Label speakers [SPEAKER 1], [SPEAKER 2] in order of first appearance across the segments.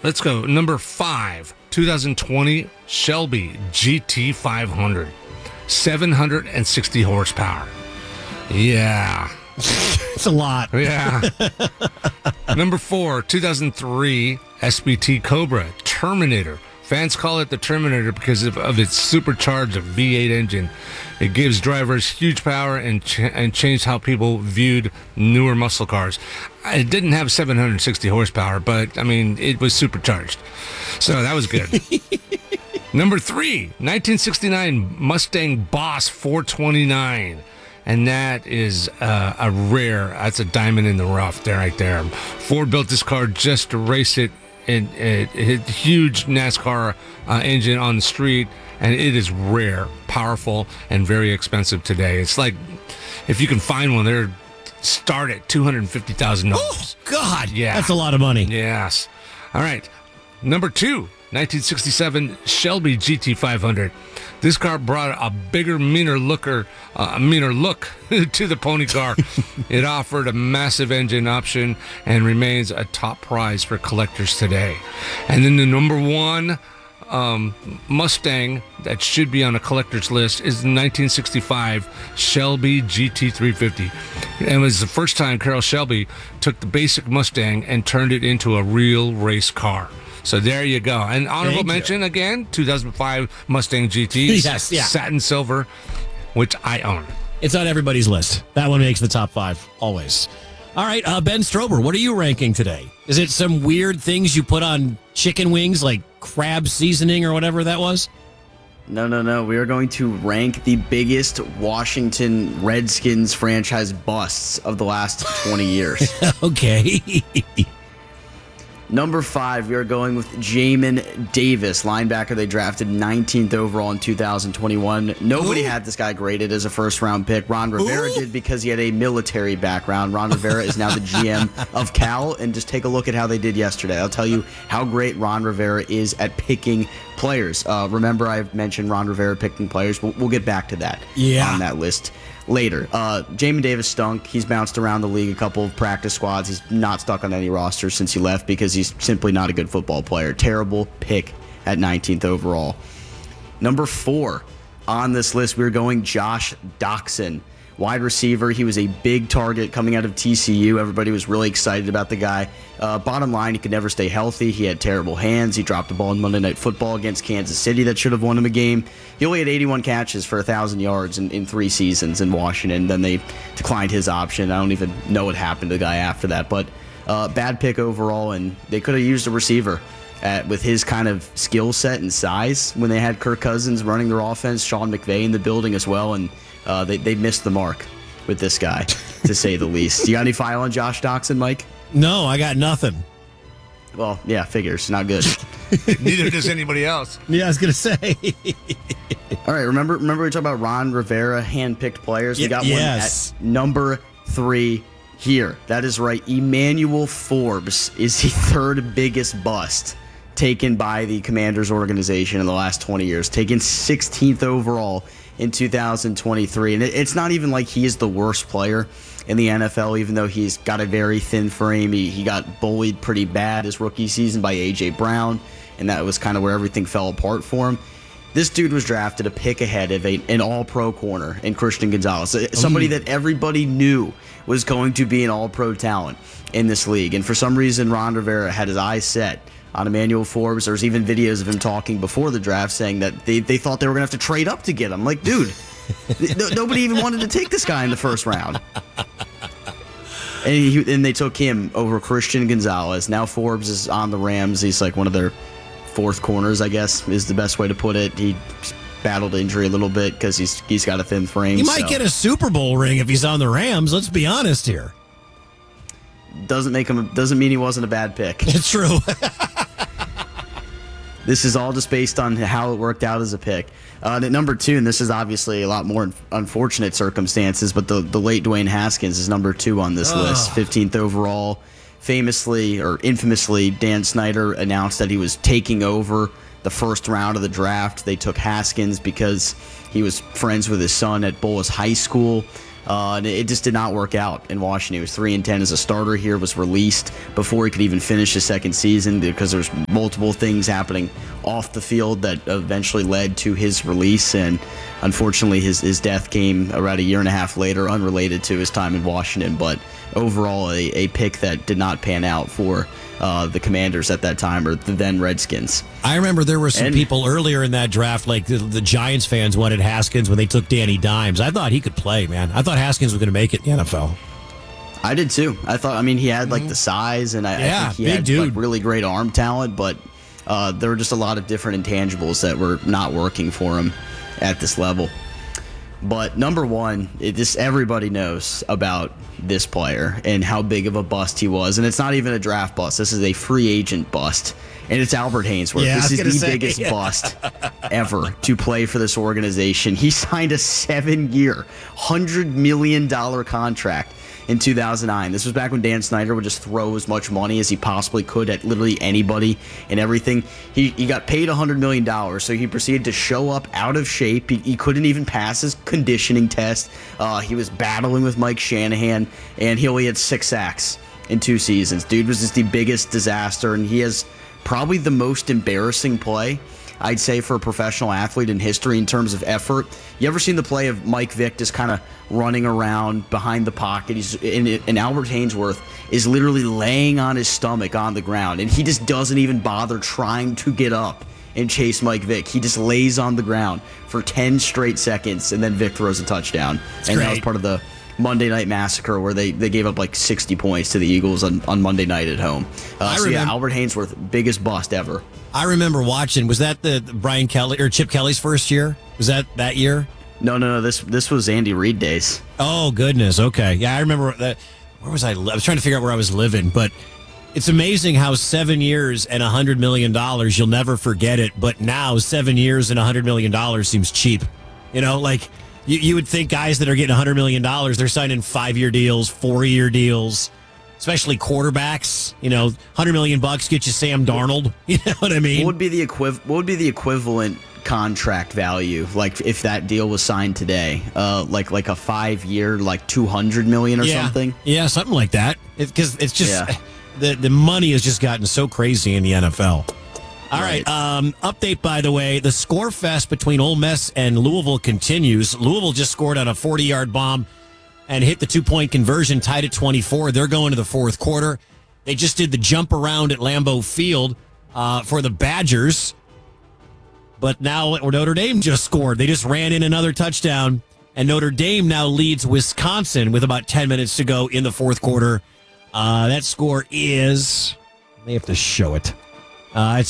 [SPEAKER 1] Let's go. Number 5, 2020 Shelby GT500. 760 horsepower. Yeah.
[SPEAKER 2] It's a lot.
[SPEAKER 1] Yeah. Number 4, 2003 SBT Cobra Terminator. Fans call it the Terminator because of its supercharged V8 engine. It gives drivers huge power and changed how people viewed newer muscle cars. It didn't have 760 horsepower, but, I mean, it was supercharged. So that was good. Number 3, 1969 Mustang Boss 429. And that is a rare, that's a diamond in the rough there, right there. Ford built this car just to race it. It huge NASCAR engine on the street, and it is rare, powerful, and very expensive today. It's like, if you can find one, they're start at $250,000.
[SPEAKER 2] Oh, God.
[SPEAKER 1] Yeah.
[SPEAKER 2] That's a lot of money.
[SPEAKER 1] Yes. All right. Number 2, 1967 Shelby GT500. This car brought a bigger, meaner look to the pony car. It offered a massive engine option and remains a top prize for collectors today. And then the number 1 Mustang that should be on a collector's list is the 1965 Shelby GT350. And it was the first time Carroll Shelby took the basic Mustang and turned it into a real race car. So there you go. And honorable mention again, 2005 Mustang GT.
[SPEAKER 2] Yes, yeah.
[SPEAKER 1] Satin silver, which I own.
[SPEAKER 2] It's on everybody's list. That one makes the top 5, always. All right, Ben Strober, what are you ranking today? Is it some weird things you put on chicken wings, like crab seasoning or whatever that was?
[SPEAKER 3] No. We are going to rank the biggest Washington Redskins franchise busts of the last 20 years.
[SPEAKER 2] Okay.
[SPEAKER 3] Number 5, we are going with Jamin Davis, linebacker they drafted 19th overall in 2021. Nobody had this guy graded as a first-round pick. Ron Rivera did because he had a military background. Ron Rivera is now the GM of Cal, and just take a look at how they did yesterday. I'll tell you how great Ron Rivera is at picking players. Remember, I mentioned Ron Rivera picking players. We'll get back to that on that list later. Jamin Davis stunk. He's bounced around the league a couple of practice squads. He's not stuck on any roster since he left because he's simply not a good football player. Terrible pick at 19th overall. Number 4 on this list, we're going Josh Doctson. Wide receiver. He was a big target coming out of TCU. Everybody was really excited about the guy. Bottom line, he could never stay healthy. He had terrible hands. He dropped the ball in Monday Night Football against Kansas City that should have won him a game. He only had 81 catches for 1,000 yards in 3 seasons in Washington. Then they declined his option. I don't even know what happened to the guy after that. But bad pick overall, and they could have used a receiver with his kind of skill set and size when they had Kirk Cousins running their offense, Sean McVay in the building as well, and they missed the mark with this guy, to say the least. You got any file on Josh Doctson, Mike?
[SPEAKER 2] No, I got nothing.
[SPEAKER 3] Well, yeah, figures. Not good.
[SPEAKER 1] Neither does anybody else.
[SPEAKER 2] Yeah, I was going to say.
[SPEAKER 3] All right, remember we talked about Ron Rivera hand-picked players? We got one at number 3 here. That is right. Emmanuel Forbes is the 3rd biggest bust taken by the Commanders organization in the last 20 years, taken 16th overall in 2023. And it's not even like he is the worst player in the NFL, even though he's got a very thin frame. He got bullied pretty bad his rookie season by A.J. Brown, and that was kind of where everything fell apart for him. This dude was drafted a pick ahead of an all-pro corner in Christian Gonzalez, somebody that everybody knew was going to be an all-pro talent in this league. And for some reason, Ron Rivera had his eyes set on Emmanuel Forbes. There's even videos of him talking before the draft saying that they thought they were going to have to trade up to get him. Like, dude, nobody even wanted to take this guy in the first round. And they took him over Christian Gonzalez. Now Forbes is on the Rams. He's like one of their 4th corners, I guess, is the best way to put it. He battled injury a little bit because he's got a thin frame.
[SPEAKER 2] He might get a Super Bowl ring if he's on the Rams. Let's be honest here.
[SPEAKER 3] Doesn't mean he wasn't a bad pick.
[SPEAKER 2] It's true.
[SPEAKER 3] This is all just based on how it worked out as a pick. At number 2, and this is obviously a lot more unfortunate circumstances, but the late Dwayne Haskins is number 2 on this list, 15th overall. Famously or infamously, Dan Snyder announced that he was taking over the first round of the draft. They took Haskins because he was friends with his son at Bullis High School. And it just did not work out in Washington. He was 3-10 as a starter here, was released before he could even finish his second season because there's multiple things happening off the field that eventually led to his release. And unfortunately, his death came around a year and a half later, unrelated to his time in Washington. But overall, a pick that did not pan out for the Commanders at that time, or the then Redskins.
[SPEAKER 2] I remember there were some people earlier in that draft, like the Giants fans wanted Haskins when they took Danny Dimes. I thought he could play, man. I thought Haskins was going to make it in the NFL.
[SPEAKER 3] I did too. I mean, he had like the size, and I think he had like really great arm talent, but there were just a lot of different intangibles that were not working for him at this level. But number one, everybody knows about this player and how big of a bust he was. And it's not even a draft bust. This is a free agent bust. And it's Albert Haynesworth.
[SPEAKER 2] Yeah,
[SPEAKER 3] this is the biggest bust ever to play for this organization. He signed a 7-year, $100 million contract in 2009. This was back when Dan Snyder would just throw as much money as he possibly could at literally anybody and everything. He got paid $100 million, so he proceeded to show up out of shape. He couldn't even pass his conditioning test. He was battling with Mike Shanahan, and he only had 6 sacks in 2 seasons. Dude was just the biggest disaster, and he has probably the most embarrassing play, I'd say, for a professional athlete in history in terms of effort. You ever seen the play of Mike Vick just kind of running around behind the pocket? And Albert Haynesworth is literally laying on his stomach on the ground, and he just doesn't even bother trying to get up and chase Mike Vick. He just lays on the ground for 10 straight seconds, and then Vick throws a touchdown. That was part of the Monday Night Massacre where they gave up like 60 points to the Eagles on Monday night at home. Albert Haynesworth, biggest bust ever.
[SPEAKER 2] I remember watching. Was that the Brian Kelly or Chip Kelly's first year? Was that year?
[SPEAKER 3] No. This was Andy Reid days.
[SPEAKER 2] Oh goodness. Okay. Yeah, I remember that. Where was I? I was trying to figure out where I was living, but it's amazing how 7 years and $100 million, you'll never forget it. But now 7 years and $100 million seems cheap. You know, like you would think guys that are getting $100 million, they're signing 5-year deals, 4-year deals. Especially quarterbacks, $100 million get you Sam Darnold. You know what I mean?
[SPEAKER 3] What would be the equivalent contract value, like if that deal was signed today? Like a 5-year, like $200 million or something?
[SPEAKER 2] Yeah, something like that. Because it's just the money has just gotten so crazy in the NFL. All right. Update, by the way, the score fest between Ole Miss and Louisville continues. Louisville just scored on a 40-yard bomb and hit the 2-point conversion, tied at 24. They're going to the fourth quarter. They just did the jump around at Lambeau Field for the Badgers. But now Notre Dame just scored. They just ran in another touchdown, and Notre Dame now leads Wisconsin with about 10 minutes to go in the fourth quarter. That score is, they have to show it. It's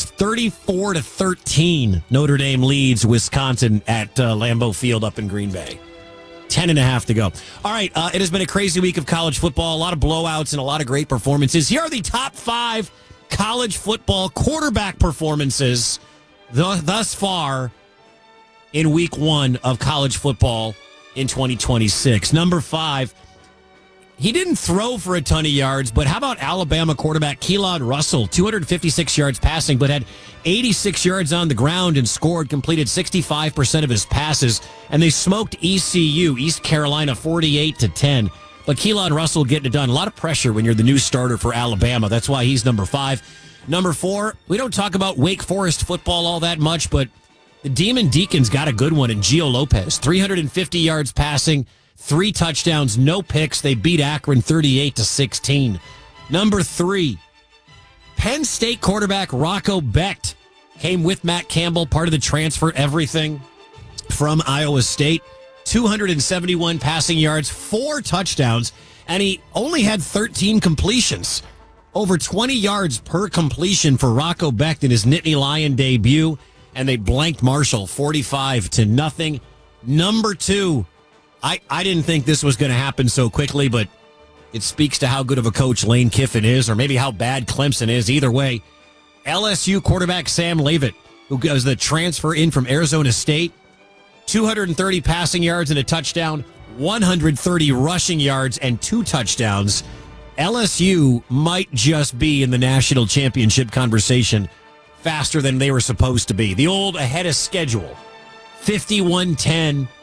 [SPEAKER 2] 34-13. Notre Dame leads Wisconsin at Lambeau Field up in Green Bay. 10.5 to go. All right, it has been a crazy week of college football. A lot of blowouts and a lot of great performances. Here are the top 5 college football quarterback performances thus far in week 1 of college football in 2026. Number 5, he didn't throw for a ton of yards, but how about Alabama quarterback Keelan Russell? 256 yards passing, but had 86 yards on the ground and completed 65% of his passes. And they smoked ECU, East Carolina, 48-10. But Keelan Russell getting it done. A lot of pressure when you're the new starter for Alabama. That's why he's number 5. Number 4, we don't talk about Wake Forest football all that much, but the Demon Deacons got a good one in Gio Lopez. 350 yards passing, 3 touchdowns, no picks. They beat Akron 38-16. Number 3, Penn State quarterback Rocco Becht came with Matt Campbell, part of the transfer everything from Iowa State. 271 passing yards, 4 touchdowns, and he only had 13 completions. Over 20 yards per completion for Rocco Becht in his Nittany Lion debut, and they blanked Marshall 45-0. Number 2, I didn't think this was going to happen so quickly, but it speaks to how good of a coach Lane Kiffin is, or maybe how bad Clemson is. Either way, LSU quarterback Sam Leavitt, who was the transfer in from Arizona State, 230 passing yards and a touchdown, 130 rushing yards and 2 touchdowns. LSU might just be in the national championship conversation faster than they were supposed to be. The old ahead of schedule, 51-10.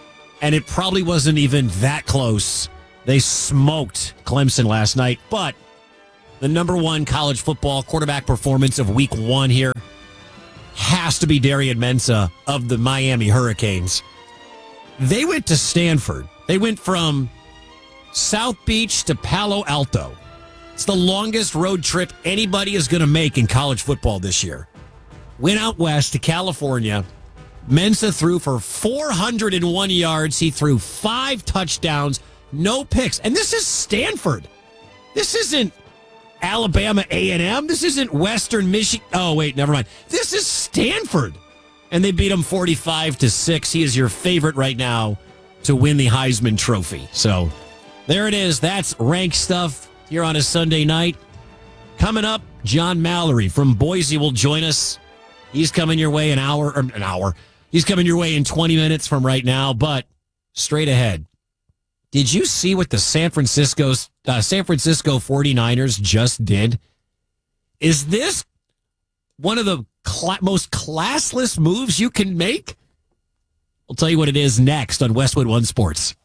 [SPEAKER 2] and it probably wasn't even that close. They smoked Clemson last night, but the number one college football quarterback performance of week 1 here has to be Darian Mensah of the Miami Hurricanes. They went to Stanford. They went from South Beach to Palo Alto. It's the longest road trip anybody is going to make in college football this year. Went out west to California. Mensah threw for 401 yards. He threw 5 touchdowns, no picks. And this is Stanford. This isn't Alabama A&M. This isn't Western Michigan. Oh, wait, never mind. This is Stanford. And they beat him 45-6. He is your favorite right now to win the Heisman Trophy. So there it is. That's Rank Stuff here on a Sunday night. Coming up, John Mallory from Boise will join us. He's coming your way an hour. He's coming your way in 20 minutes from right now, but straight ahead. Did you see what the San Francisco 49ers just did? Is this one of the most classless moves you can make? We'll tell you what it is next on Westwood One Sports.